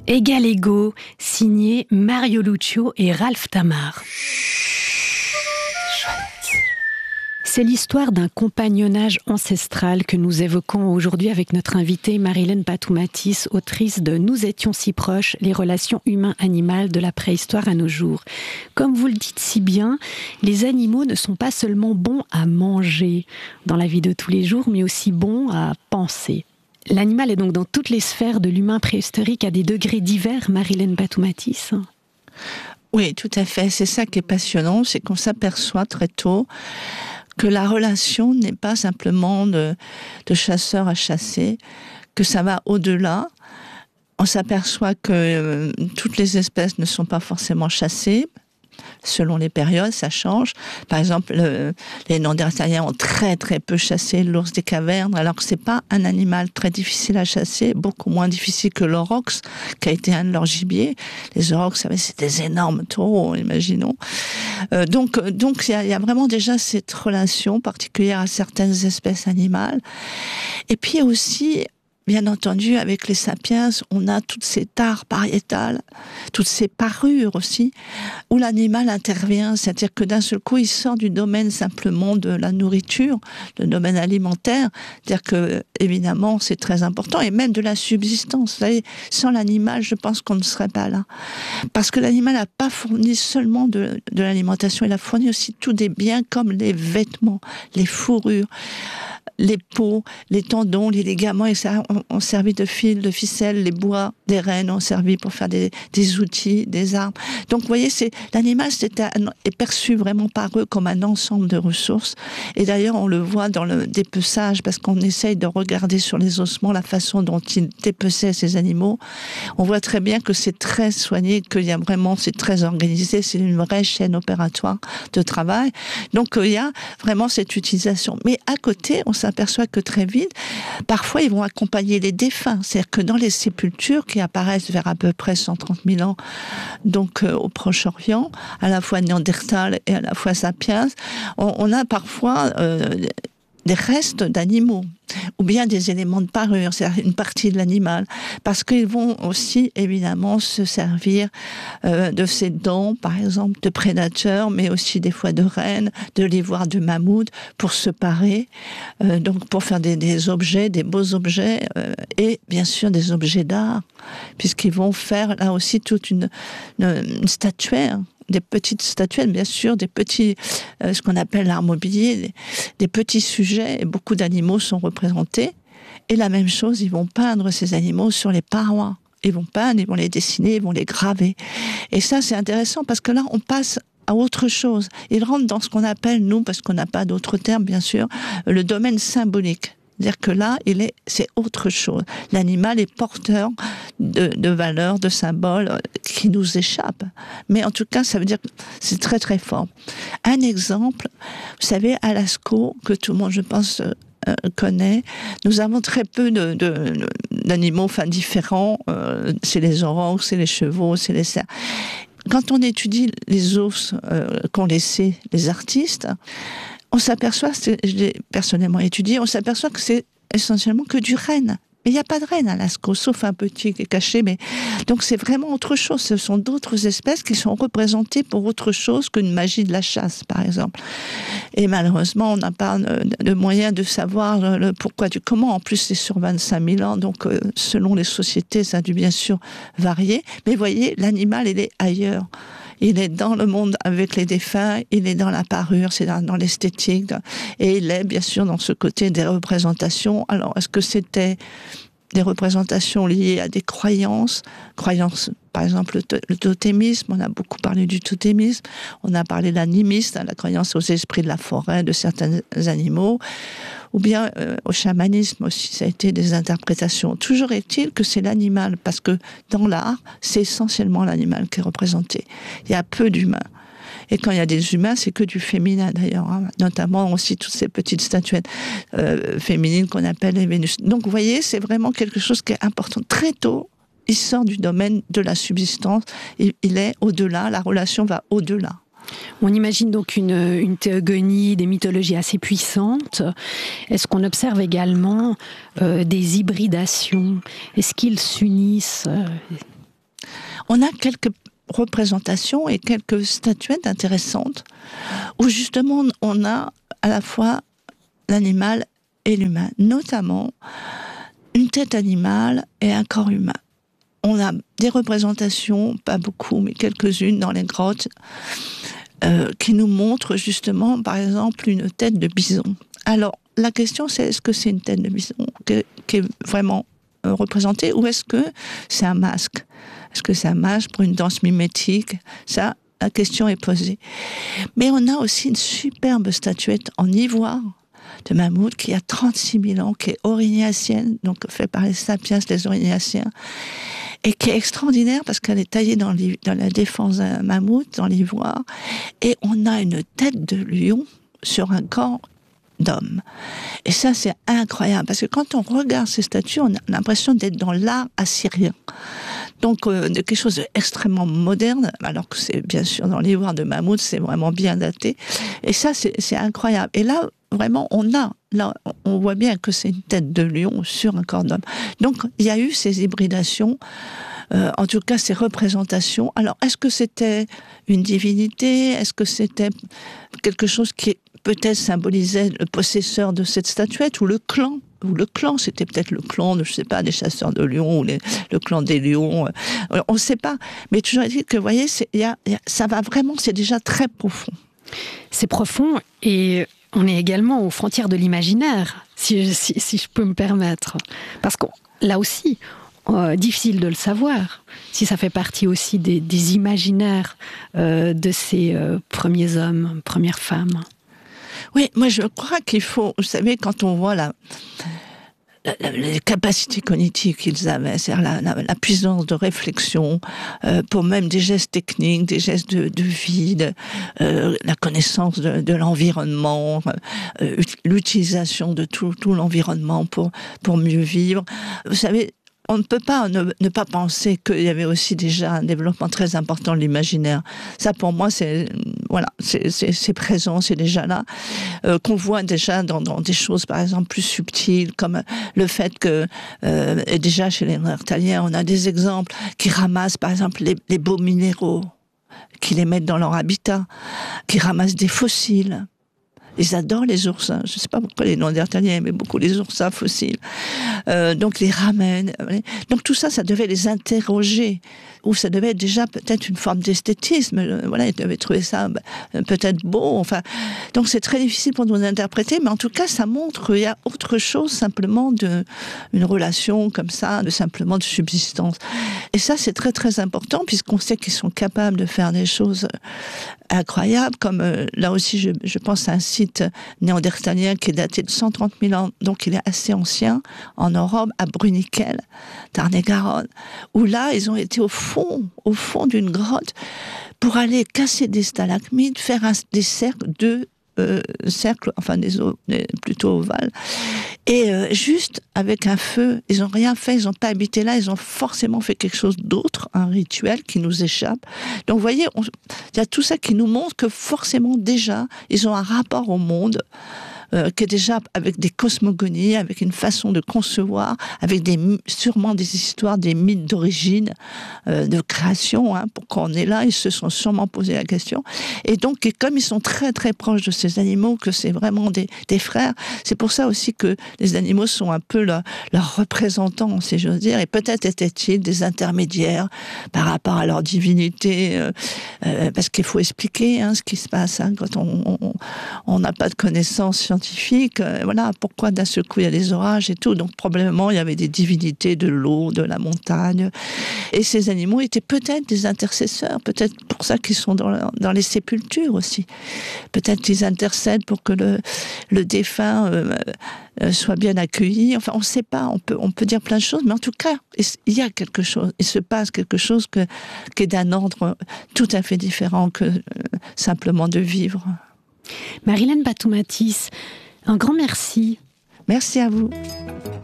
Égal égaux, signé Mario Luccio et Ralph Tamar. C'est l'histoire d'un compagnonnage ancestral que nous évoquons aujourd'hui avec notre invitée Marilène Patou-Mathis, autrice de « Nous étions si proches, les relations humain-animal de la préhistoire à nos jours ». Comme vous le dites si bien, les animaux ne sont pas seulement bons à manger dans la vie de tous les jours, mais aussi bons à penser. L'animal est donc dans toutes les sphères de l'humain préhistorique à des degrés divers, Marilène Patou-Mathis. Oui, tout à fait. C'est ça qui est passionnant, c'est qu'on s'aperçoit très tôt que la relation n'est pas simplement de chasseur à chasser, que ça va au-delà. On s'aperçoit que toutes les espèces ne sont pas forcément chassées. Selon les périodes, ça change. Par exemple, les Néandertaliens ont très très peu chassé l'ours des cavernes, alors que c'est pas un animal très difficile à chasser, beaucoup moins difficile que l'aurochs, qui a été un de leurs gibiers. Les aurochs, c'est des énormes taureaux, imaginons. Donc il y a vraiment déjà cette relation particulière à certaines espèces animales. Et puis aussi, bien entendu, avec les sapiens, on a toutes ces tares pariétales, toutes ces parures aussi, où l'animal intervient, c'est-à-dire que d'un seul coup, il sort du domaine simplement de la nourriture, le domaine alimentaire, c'est-à-dire que, évidemment, c'est très important, et même de la subsistance. Vous savez, sans l'animal, je pense qu'on ne serait pas là. Parce que l'animal n'a pas fourni seulement de l'alimentation, il a fourni aussi tous des biens comme les vêtements, les fourrures, les peaux, les tendons, les ligaments, et ça ont servi de fil, de ficelle, les bois des rennes ont servi pour faire des outils, des armes. Donc, vous voyez, l'animal est perçu vraiment par eux comme un ensemble de ressources. Et d'ailleurs, on le voit dans le dépeçage, parce qu'on essaye de regarder sur les ossements la façon dont ils dépeçaient ces animaux. On voit très bien que c'est très soigné, c'est très organisé, c'est une vraie chaîne opératoire de travail. Donc, il y a vraiment cette utilisation. Mais à côté, on s'aperçoit que très vite, parfois ils vont accompagner les défunts. C'est-à-dire que dans les sépultures qui apparaissent vers à peu près 130 000 ans, donc au Proche-Orient, à la fois Néandertal et à la fois Sapiens, on a parfois des restes d'animaux, ou bien des éléments de parure, c'est-à-dire une partie de l'animal, parce qu'ils vont aussi évidemment se servir de ses dents, par exemple, de prédateurs, mais aussi des fois de rennes, de l'ivoire de mammouth, pour se parer, donc pour faire des objets, des beaux objets, et bien sûr des objets d'art, puisqu'ils vont faire là aussi toute une statuaire. Des petites statuettes, bien sûr, des petits, ce qu'on appelle l'art mobilier, des petits sujets, et beaucoup d'animaux sont représentés. Et la même chose, ils vont peindre ces animaux sur les parois. Ils vont peindre, ils vont les dessiner, ils vont les graver. Et ça, c'est intéressant, parce que là, on passe à autre chose. Ils rentrent dans ce qu'on appelle, nous, parce qu'on n'a pas d'autres termes, bien sûr, le domaine symbolique. C'est-à-dire que là, c'est autre chose. L'animal est porteur de valeurs, de symboles qui nous échappent. Mais en tout cas, ça veut dire que c'est très très fort. Un exemple, vous savez, à Lascaux, que tout le monde, je pense, connaît, nous avons très peu d'animaux différents. C'est les aurochs, c'est les chevaux, c'est les cerfs. Quand on étudie les os qu'ont laissés les artistes, on s'aperçoit, je l'ai personnellement étudié, on s'aperçoit que c'est essentiellement que du renne. Mais il n'y a pas de renne à Lascaux, sauf un petit qui est caché. Donc c'est vraiment autre chose. Ce sont d'autres espèces qui sont représentées pour autre chose qu'une magie de la chasse, par exemple. Et malheureusement, on n'a pas de moyen de savoir le pourquoi du comment. En plus, c'est sur 25 000 ans, donc selon les sociétés, ça a dû bien sûr varier. Mais vous voyez, l'animal, il est ailleurs. Il est dans le monde avec les défunts, il est dans la parure, c'est dans l'esthétique, et il est bien sûr dans ce côté des représentations. Alors, est-ce que c'était des représentations liées à des croyances, par exemple le totémisme, on a beaucoup parlé du totémisme, on a parlé de l'animisme, la croyance aux esprits de la forêt, de certains animaux, ou bien au chamanisme aussi, ça a été des interprétations. Toujours est-il que c'est l'animal, parce que dans l'art, c'est essentiellement l'animal qui est représenté. Il y a peu d'humains. Et quand il y a des humains, c'est que du féminin d'ailleurs, hein. Notamment aussi toutes ces petites statuettes féminines qu'on appelle les Vénus. Donc vous voyez, c'est vraiment quelque chose qui est important. Très tôt, il sort du domaine de la subsistance, il est au-delà, la relation va au-delà. On imagine donc une théogonie, des mythologies assez puissantes. Est-ce qu'on observe également des hybridations ? Est-ce qu'ils s'unissent ? on a quelques représentations et quelques statuettes intéressantes où justement on a à la fois l'animal et l'humain, notamment une tête animale et un corps humain. On a des représentations, pas beaucoup, mais quelques-unes dans les grottes, qui nous montrent justement, par exemple, une tête de bison. Alors, la question c'est, est-ce que c'est une tête de bison qui est vraiment représentée, ou est-ce que c'est un masque ? Est-ce que c'est un masque pour une danse mimétique ? Ça, la question est posée. Mais on a aussi une superbe statuette en ivoire de mammouth qui a 36 000 ans, qui est aurignacienne, donc fait par les sapiens, les aurignaciens, et qui est extraordinaire parce qu'elle est taillée dans la défense d'un mammouth, dans l'ivoire, et on a une tête de lion sur un corps d'homme. Et ça, c'est incroyable, parce que quand on regarde ces statues, on a l'impression d'être dans l'art assyrien. Donc, de quelque chose d'extrêmement moderne, alors que c'est bien sûr dans l'ivoire de mammouth, c'est vraiment bien daté. Et ça, c'est incroyable. Et là, vraiment, on voit bien que c'est une tête de lion sur un corps d'homme. Donc, il y a eu ces hybridations, en tout cas ces représentations. Alors, est-ce que c'était une divinité ? Est-ce que c'était quelque chose qui peut-être symbolisait le possesseur de cette statuette ou le clan ? Ou le clan, c'était peut-être le clan, je sais pas, des chasseurs de lions, ou le clan des lions, on ne sait pas. Mais toujours dit que, vous voyez, ça va vraiment, c'est déjà très profond. C'est profond, et on est également aux frontières de l'imaginaire, si je peux me permettre. Parce que là aussi, difficile de le savoir, si ça fait partie aussi des imaginaires de ces premiers hommes, premières femmes. Oui, moi je crois qu'il faut, vous savez, quand on voit les capacités cognitives qu'ils avaient, c'est-à-dire la puissance de réflexion, pour même des gestes techniques, des gestes de vie, la connaissance de l'environnement, l'utilisation de tout l'environnement pour mieux vivre. Vous savez, on ne peut pas ne pas penser qu'il y avait aussi déjà un développement très important de l'imaginaire. Ça, pour moi, c'est présent, c'est déjà là. Qu'on voit déjà dans des choses, par exemple, plus subtiles, comme le fait que, déjà chez les Néandertaliens, on a des exemples qui ramassent, par exemple, les beaux minéraux, qui les mettent dans leur habitat, qui ramassent des fossiles. Ils adorent les oursins. Je ne sais pas pourquoi les Néandertaliens aimaient beaucoup les oursins fossiles. Donc, les ramènent. Donc, tout ça, ça devait les interroger. Ou ça devait être déjà peut-être une forme d'esthétisme. Voilà, ils devaient trouver ça peut-être beau. Enfin, donc, c'est très difficile pour nous d'interpréter. Mais en tout cas, ça montre qu'il y a autre chose simplement une relation comme ça, simplement de subsistance. Et ça, c'est très, très important puisqu'on sait qu'ils sont capables de faire des choses incroyables. Comme là aussi, je pense à un site néandertalien qui est daté de 130 000 ans, donc il est assez ancien, en Europe, à Bruniquel, Tarn-et-Garonne, où là, ils ont été au fond d'une grotte pour aller casser des stalagmites, faire des cercles, cercles, enfin plutôt ovales, et juste avec un feu, ils n'ont rien fait, ils n'ont pas habité là, ils ont forcément fait quelque chose d'autre, un rituel qui nous échappe. Donc vous voyez, il y a tout ça qui nous montre que forcément déjà, ils ont un rapport au monde qui est déjà avec des cosmogonies, avec une façon de concevoir, avec sûrement des histoires, des mythes d'origine, de création, pourquoi on est là, ils se sont sûrement posé la question. Et donc, comme ils sont très très proches de ces animaux, que c'est vraiment des frères, c'est pour ça aussi que les animaux sont un peu leurs représentants, si j'ose dire, et peut-être étaient-ils des intermédiaires par rapport à leur divinité, parce qu'il faut expliquer ce qui se passe quand on n'a pas de connaissances scientifiques, voilà, pourquoi d'un seul coup il y a des orages et tout. Donc probablement il y avait des divinités de l'eau, de la montagne. Et ces animaux étaient peut-être des intercesseurs, peut-être pour ça qu'ils sont dans les sépultures aussi. Peut-être qu'ils intercèdent pour que le défunt soit bien accueilli. Enfin, on ne sait pas, on peut dire plein de choses, mais en tout cas, il y a quelque chose, il se passe quelque chose qui est d'un ordre tout à fait différent que simplement de vivre. Marilène Batoum-Mathis, un grand merci. Merci à vous.